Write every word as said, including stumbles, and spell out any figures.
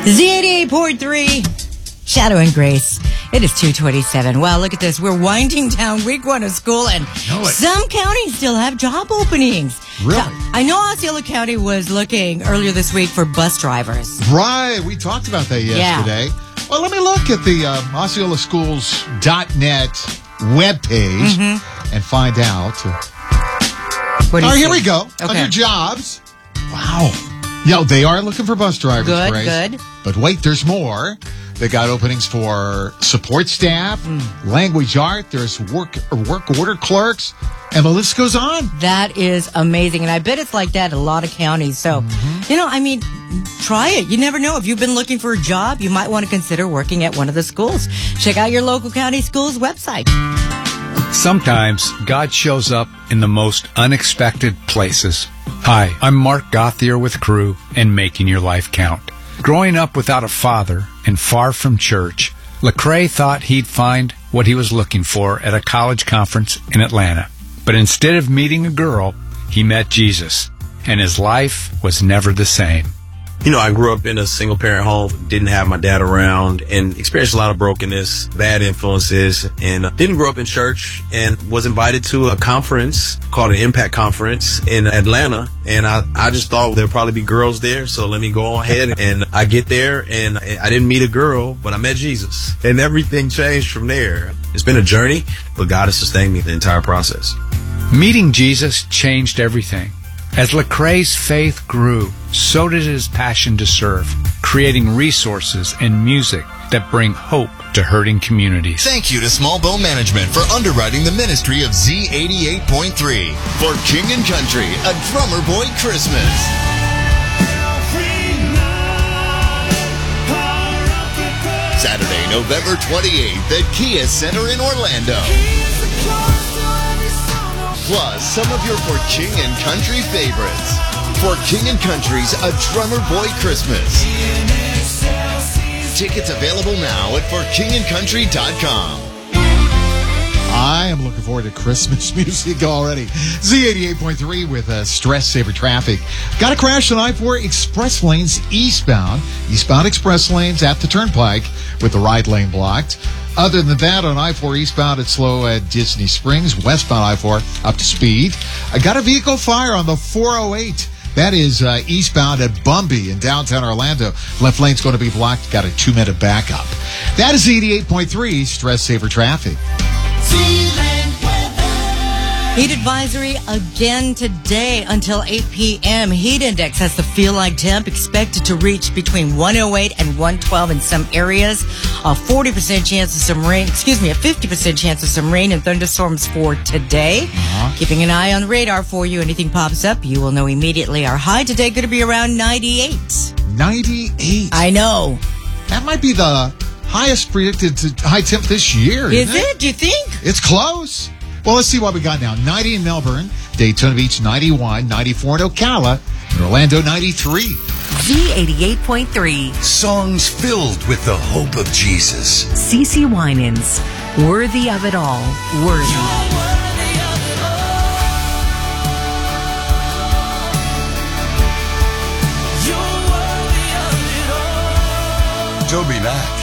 Z eighty-eight point three, Shadow and Grace. It is two twenty-seven. Wow, look at this. We're winding down week one of school, and some counties still have job openings. Really? So, I know Osceola County was looking earlier this week for bus drivers. Right. We talked about that yesterday. Yeah. Well, let me look at the um, Osceola Schools dot net webpage mm-hmm. and find out. What do you All right, see? here we go. Okay. Under jobs. Wow. Yo, they are looking for bus drivers, Good, Grace. good. But wait, there's more. They got openings for support staff, mm. language art, there's work work order clerks, and the list goes on. That is amazing. And I bet it's like that in a lot of counties. So, mm-hmm. you know, I mean, try it. You never know. If you've been looking for a job, you might want to consider working at one of the schools. Check out your local county schools website. Sometimes God shows up in the most unexpected places. Hi, I'm Mark Gothier with Crew and Making Your Life Count. Growing up without a father and far from church, Lecrae thought he'd find what he was looking for at a college conference in Atlanta. But instead of meeting a girl, he met Jesus, and his life was never the same. You know, I grew up in a single-parent home, didn't have my dad around, and experienced a lot of brokenness, bad influences, and didn't grow up in church, and was invited to a conference called an Impact Conference in Atlanta, and I, I just thought there'd probably be girls there, so let me go ahead, and I get there, and I didn't meet a girl, but I met Jesus, and everything changed from there. It's been a journey, but God has sustained me the entire process. Meeting Jesus changed everything. As Lecrae's faith grew, so did his passion to serve, creating resources and music that bring hope to hurting communities. Thank you to Small Bone Management for underwriting the ministry of Z eighty-eight point three. For King and Country, a Drummer Boy Christmas. Saturday, November twenty-eighth at Kia Center in Orlando. Plus, some of your For King and Country favorites. For King and Country's A Drummer Boy Christmas. Tickets available now at for king and country dot com. I am looking forward to Christmas music already. Z eighty-eight point three with uh, Stress Saver Traffic. Got a crash on I four Express Lanes eastbound. Eastbound Express Lanes at the Turnpike with the right lane blocked. Other than that, on I four eastbound, it's slow at Disney Springs. Westbound I four up to speed. I got a vehicle fire on the four oh eight. That is uh, eastbound at Bumby in downtown Orlando. Left lane's going to be blocked. Got a two-minute backup. That is eighty-eight point three Stress Saver Traffic. Heat advisory again today until eight p.m. Heat index has the feel-like temp expected to reach between one oh eight and one twelve in some areas. A forty percent chance of some rain, excuse me, a fifty percent chance of some rain and thunderstorms for today. Uh-huh. Keeping an eye on the radar for you. Anything pops up, you will know immediately. Our high today going to be around ninety-eight. ninety-eight? I know. That might be the highest predicted to high temp this year. Is isn't it? Do you think? It's close. Well, let's see what we got now. ninety in Melbourne, Daytona Beach ninety-one, ninety-four in Ocala, and Orlando ninety-three. Z eighty-eight point three. Songs filled with the hope of Jesus. CeCe Winans, Worthy of It All. Worthy. Toby Mac.